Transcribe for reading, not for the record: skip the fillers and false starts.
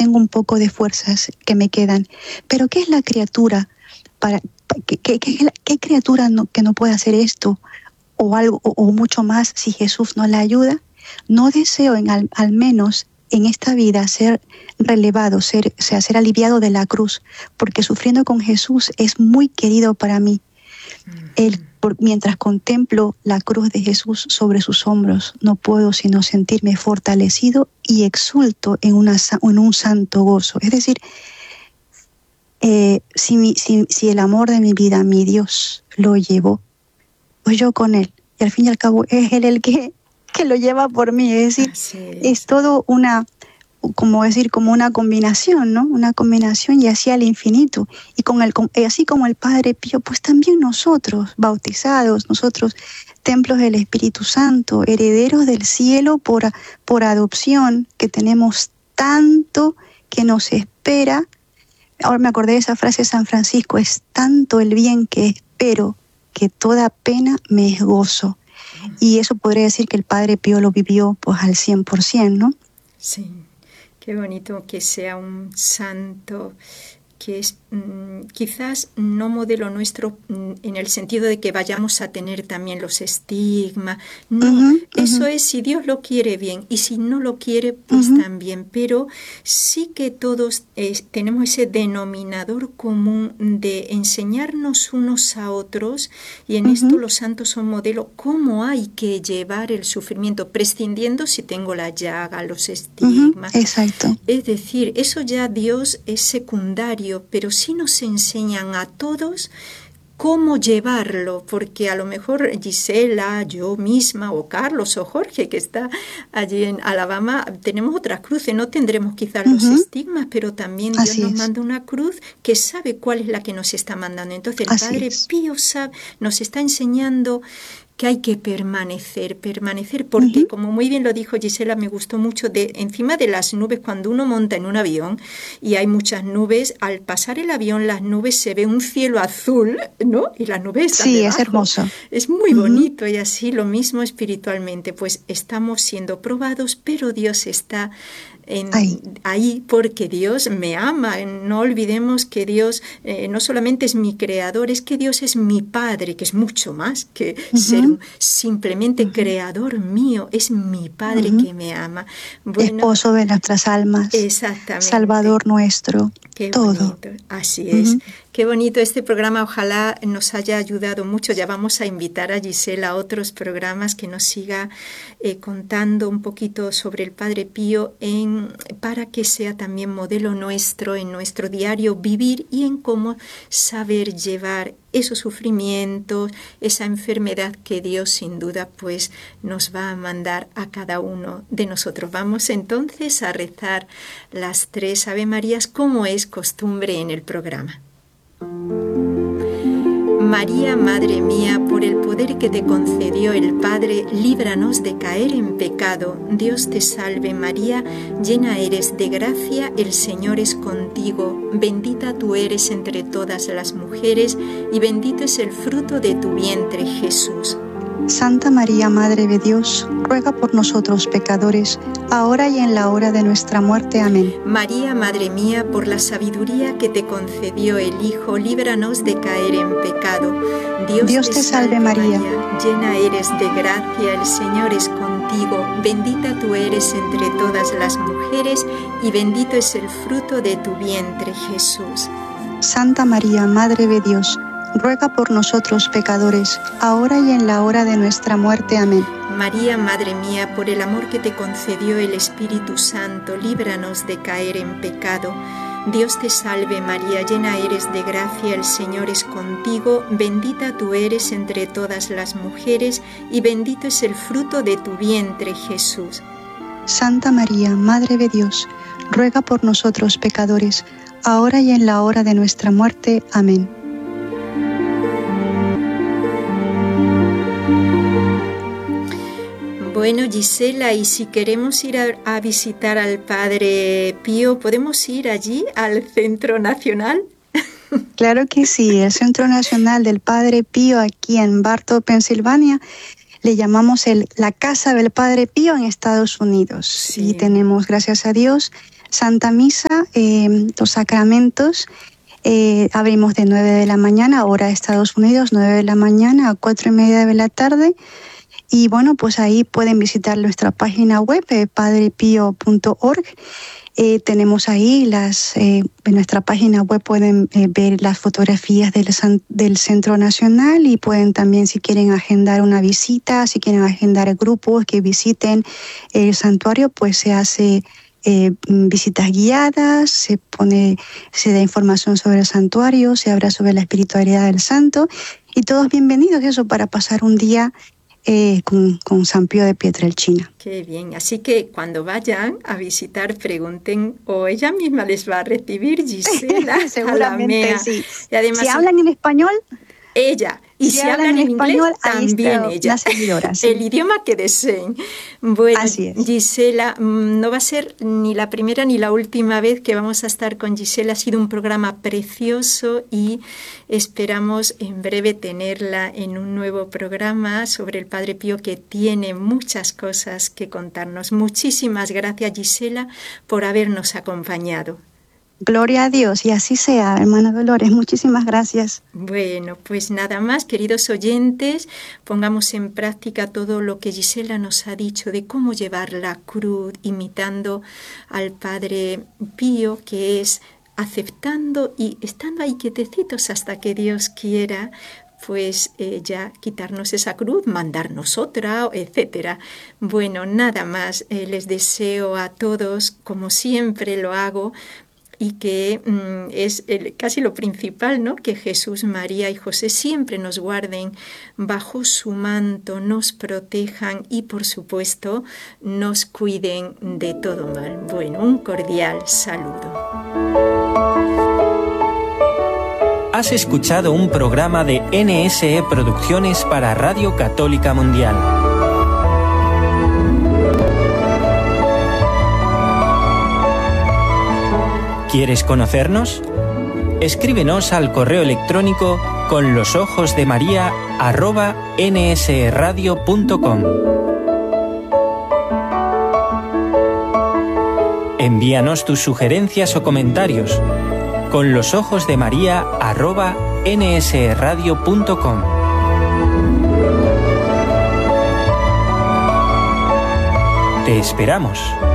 tengo un poco de fuerzas que me quedan. Pero ¿qué es la criatura? ¿Qué criatura que no puede hacer esto? O algo, o mucho más, si Jesús no la ayuda. No deseo al menos en esta vida ser relevado, ser aliviado de la cruz, porque sufriendo con Jesús es muy querido para mí. Mientras contemplo la cruz de Jesús sobre sus hombros, no puedo sino sentirme fortalecido y exulto en un santo gozo. Es decir, si el amor de mi vida, mi Dios, lo llevó, pues yo con Él. Y al fin y al cabo es Él el que lo lleva por mí. Es decir, es todo como una combinación, ¿no? Una combinación y así al infinito. Y así como el Padre Pío, pues también nosotros, bautizados, nosotros, templos del Espíritu Santo, herederos del cielo por adopción, que tenemos tanto que nos espera. Ahora me acordé de esa frase de San Francisco: es tanto el bien que espero, que toda pena me es gozo. Y eso podría decir que el Padre Pío lo vivió pues al 100%, ¿no? Sí, qué bonito que sea un santo que es quizás no modelo nuestro en el sentido de que vayamos a tener también los estigmas. No, eso es si Dios lo quiere bien, y si no lo quiere, pues también. Pero sí que todos tenemos ese denominador común de enseñarnos unos a otros, y en esto los santos son modelo, cómo hay que llevar el sufrimiento, prescindiendo si tengo la llaga, los estigmas. Exacto. Es decir, eso ya Dios es secundario, pero sí nos enseñan a todos cómo llevarlo, porque a lo mejor Gisela, yo misma, o Carlos o Jorge, que está allí en Alabama, tenemos otras cruces, no tendremos quizás los estigmas, pero también Dios nos manda una cruz que sabe cuál es la que nos está mandando. Entonces el Padre Pío nos está enseñando que hay que permanecer, porque como muy bien lo dijo Gisela, me gustó mucho, encima de las nubes, cuando uno monta en un avión y hay muchas nubes, al pasar el avión las nubes se ve un cielo azul, ¿no? Y las nubes están debajo. Es hermoso. Es muy bonito, y así lo mismo espiritualmente, pues estamos siendo probados, pero Dios está ahí porque Dios me ama. No olvidemos que Dios no solamente es mi creador, es que Dios es mi Padre, que es mucho más que ser simplemente creador mío, es mi Padre que me ama. Bueno, esposo de nuestras almas, exactamente. Salvador nuestro, qué todo. Bonito. Así es. Qué bonito este programa, ojalá nos haya ayudado mucho. Ya vamos a invitar a Gisela a otros programas que nos siga contando un poquito sobre el Padre Pío para que sea también modelo nuestro en nuestro diario vivir y en cómo saber llevar esos sufrimientos, esa enfermedad que Dios sin duda pues nos va a mandar a cada uno de nosotros. Vamos entonces a rezar las 3 Ave Marías como es costumbre en el programa. María, Madre mía, por el poder que te concedió el Padre, líbranos de caer en pecado. Dios te salve María, llena eres de gracia, el Señor es contigo. Bendita tú eres entre todas las mujeres, y bendito es el fruto de tu vientre, Jesús. Santa María, Madre de Dios, ruega por nosotros pecadores, ahora y en la hora de nuestra muerte. Amén. María, Madre mía, por la sabiduría que te concedió el Hijo, líbranos de caer en pecado. Dios te salve María, llena eres de gracia, el Señor es contigo. Bendita tú eres entre todas las mujeres, y bendito es el fruto de tu vientre, Jesús. Santa María, Madre de Dios, ruega por nosotros pecadores, ahora y en la hora de nuestra muerte. Amén. María, Madre mía, por el amor que te concedió el Espíritu Santo, líbranos de caer en pecado. Dios te salve María, llena eres de gracia, el Señor es contigo, bendita tú eres entre todas las mujeres, y bendito es el fruto de tu vientre, Jesús. Santa María, Madre de Dios, ruega por nosotros pecadores, ahora y en la hora de nuestra muerte. Amén. Bueno, Gisela, y si queremos ir a visitar al Padre Pío, ¿podemos ir allí al Centro Nacional? Claro que sí, el Centro Nacional del Padre Pío aquí en Bartow, Pensilvania, le llamamos la Casa del Padre Pío en Estados Unidos. Sí. Y tenemos, gracias a Dios, Santa Misa, los sacramentos, abrimos de 9 de la mañana, hora de Estados Unidos, 9 de la mañana a 4:30 de la tarde. Y bueno, pues ahí pueden visitar nuestra página web, padrepio.org. Tenemos ahí en nuestra página web pueden ver las fotografías del Centro Nacional, y pueden también, si quieren agendar una visita, si quieren agendar grupos que visiten el santuario, pues se hace visitas guiadas, se da información sobre el santuario, se habla sobre la espiritualidad del santo, y todos bienvenidos, eso, para pasar un día con San Pío de Pietrelcina. Qué bien, así que cuando vayan a visitar, pregunten, o ella misma les va a recibir, Gisela. Seguramente, sí. Y además, si hablan en español, ella. Y si hablan en inglés, también ella. Seguidora, sí. El idioma que deseen. Bueno, así es. Gisela, no va a ser ni la primera ni la última vez que vamos a estar con Gisela. Ha sido un programa precioso y esperamos en breve tenerla en un nuevo programa sobre el Padre Pío, que tiene muchas cosas que contarnos. Muchísimas gracias, Gisela, por habernos acompañado. Gloria a Dios, y así sea, hermana Dolores. Muchísimas gracias. Bueno, pues nada más, queridos oyentes, pongamos en práctica todo lo que Gisela nos ha dicho de cómo llevar la cruz, imitando al Padre Pío, que es aceptando y estando ahí quietecitos hasta que Dios quiera, pues ya quitarnos esa cruz, mandarnos otra, etcétera. Bueno, nada más, les deseo a todos, como siempre lo hago, y que es casi lo principal, ¿no? Que Jesús, María y José siempre nos guarden bajo su manto, nos protejan y, por supuesto, nos cuiden de todo mal. Bueno, un cordial saludo. Has escuchado un programa de NSE Producciones para Radio Católica Mundial. ¿Quieres conocernos? Escríbenos al correo electrónico conlosojosdemaria@nsradio.com. Envíanos tus sugerencias o comentarios conlosojosdemaria@nsradio.com. Te esperamos.